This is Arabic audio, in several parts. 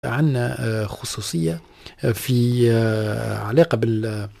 عندنا خصوصية في علاقة بالطبيعة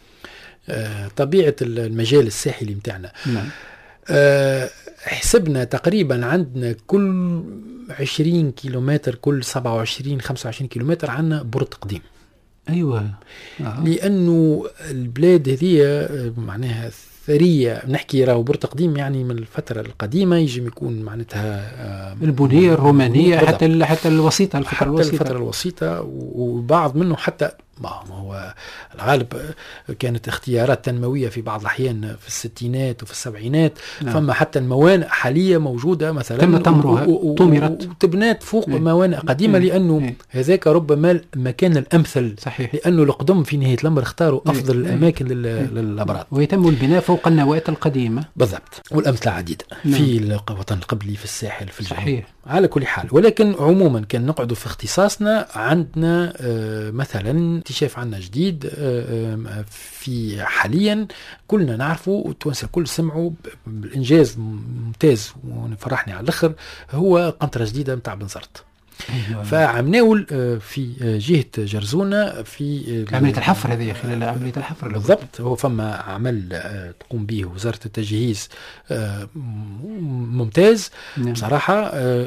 المجال الساحلي متاعنا. نعم. حسبنا تقريبا عندنا كل 20 كيلومتر، كل 27-25 كيلومتر عندنا برد قديم. أيوة. لأنه البلاد هذه معناها ثرية، نحكي راهو برد قديم يعني من الفترة القديمة، يجب يكون معناتها البنية الرومانية حتى الوسيطة، الفترة الوسيطة، وبعض منه حتى ما هو الغالب كانت اختيارات تنموية في بعض الأحيان في الستينات وفي السبعينات. نعم. فما حتى الموانئ حالية موجودة مثلا تم تمرها وتبنات فوق موانئ قديمة، لأنه هذاك ربما المكان الأمثل. صحيح. لأنه القدم في نهاية الأمر اختاروا أفضل الأماكن للأبراج، ويتم البناء فوق النواة القديمة. بالضبط، والأمثلة عديدة في الوطن القبلي، في الساحل، في الجنوب. صحيح. على كل حال، ولكن عموما كان نقعد في اختصاصنا. عندنا مثلا اكتشاف عنا جديد في حاليا كلنا نعرفه والتوانسه الكل سمعوا بالإنجاز ممتاز ونفرحني على الآخر، هو قنطرة جديدة متاع بنزرت. أيوة. فعمناول في جهة جرزونة في عملية الحفر هذه، خلال عملية الحفر بالضبط. هو فما عمل تقوم به وزارة التجهيز ممتاز. نعم. بصراحة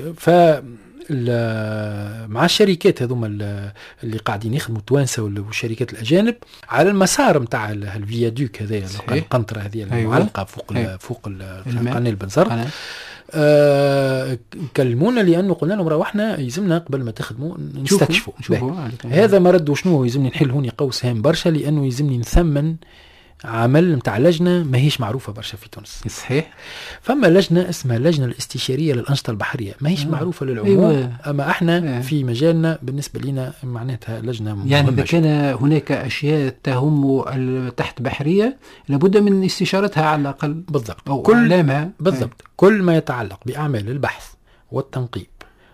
مع الشركات هذوما اللي قاعدين يخدموا التوانسة والشركات الأجانب على المسار متاع الفيادوك هذا، القنطرة هذه المعلقة فوق قناة بنزرت. كلمونا لأنه قلنا لهم احنا يلزمنا قبل ما تخدموا نستكشفوا. هذا ما ردوا شنو يلزمني نحل هوني قوس هام برشا، لأنه يلزمني نثمن عمل متاع لجنة ما هيش معروفة برشا في تونس. صحيح. فما لجنة اسمها اللجنة الاستشارية للأنشطة البحرية، ما هيش معروفة للعموم. أيوة. أما احنا في مجالنا بالنسبة لنا معناتها لجنة مهمة. يعني إذا كان هناك أشياء تهم التحت بحرية لابد من استشارتها على الأقل. بالضبط. كل كل ما يتعلق بأعمال البحث والتنقيب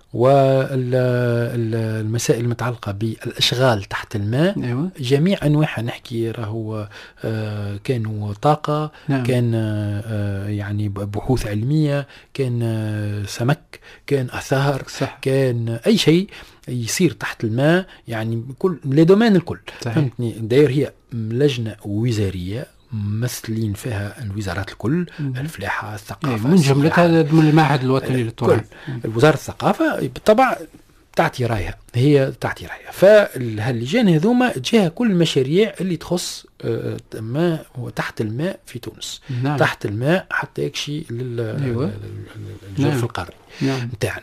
والمسائل المتعلقة بالأشغال تحت الماء. أيوة. جميع أنواعها، نحكي راهو كانوا طاقة. نعم. كان يعني بحوث علمية، كان سمك، كان أثار. صح. كان أي شيء يصير تحت الماء، يعني كل لدومين الكل. فهمتني؟ داير هي لجنة وزارية ممثلين فيها الوزارات الكل، الفلاحة، الثقافة، من جملتها من المعهد الوطني للتراث، الوزارة الثقافة بالطبع تعطي رأيها، هي تعطي رأيها. فاللجان هذوما جهة كل المشاريع اللي تخص ما تحت الماء في تونس. نعم. تحت الماء حتى يكشي للجوف القاري متاعنا.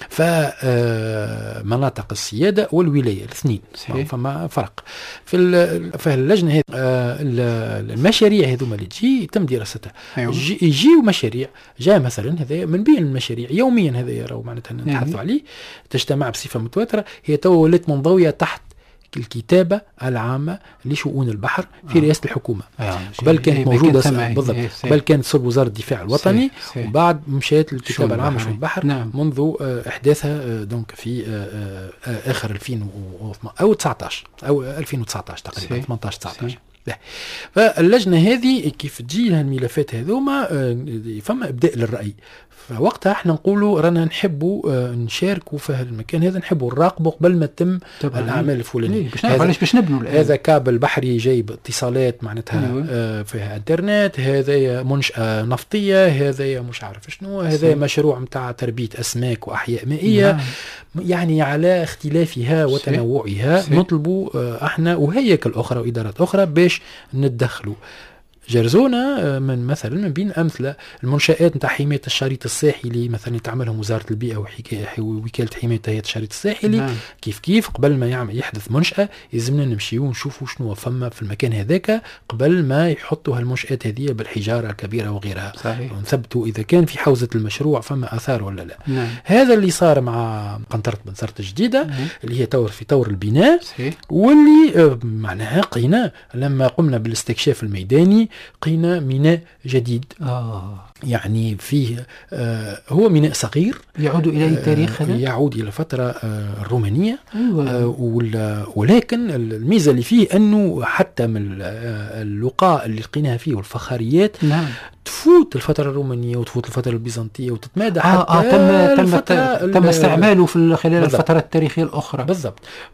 فمناطق السيادة والولاية الاثنين فما فرق في اللجنة هذه. المشاريع هذوما اللي تجي تم دراستها. أيوة. يجيو مشاريع جاء مثلا هذا من بين المشاريع يوميا هذا يراو معناتها نتحدثوا عليه، تجتمع بصفة متواترة. هي تو ولات منضوية تحت الكتابة العامة لشؤون البحر في رئاسة الحكومة. قبل كانت موجودة بالضبط، قبل كانت صوب وزارة الدفاع الوطني، وبعد مشيت الكتابة العامة لشؤون البحر. نعم. منذ إحداثها دونك في آخر 2019 أو 2019 تقريبا 18-19. فاللجنة هذه كيف تجي لها الملفات هذوما فما إبداء للرأي. فوقتها احنا نقولوا رانا نحبوا نشاركوا في المكان هذا، نحبوا نراقبوا قبل ما تتم الأعمال الفلانية. باش نبنوا هذا كابل بحري جايب اتصالات معناتها فيها انترنت، هذا منشأة نفطية، هذا مش عارف شنو، هذا مشروع متاع تربية أسماك وأحياء مائية. يعني على اختلافها وتنوعها نطلبوا احنا وهيكل أخرى وإدارات أخرى باش نتدخلوا. جرزونة من مثلا من بين أمثلة المنشآت نتاع حماية الشريط الساحلي، مثلا تعملهم وزارة البيئة ووكالة حماية الشريط الساحلي. كيف قبل ما يحدث منشأة يلزمنا نمشي ونشوفوا شنو فما في المكان هذاك قبل ما يحطوا هالمنشآت هذه بالحجارة الكبيرة وغيرها. صحيح. ونثبتوا إذا كان في حوزة المشروع فما آثار ولا لا. نعم. هذا اللي صار مع قنطرة بنزرت الجديدة اللي هي في طور البناء. صحيح. واللي معناها قينا لما قمنا بالاستكشاف الميداني قينا ميناء جديد. يعني فيه هو ميناء صغير يعود إلى التاريخ هذا؟ يعود إلى الفترة الرومانية. ولكن الميزة اللي فيه أنه حتى من اللقاء اللي لقيناها فيه والفخاريات نعم. تفوت الفترة الرومانية وتفوت الفترة البيزنطية وتتمادى حتى تم استعماله في خلال الفترات التاريخية الأخرى. بالضبط.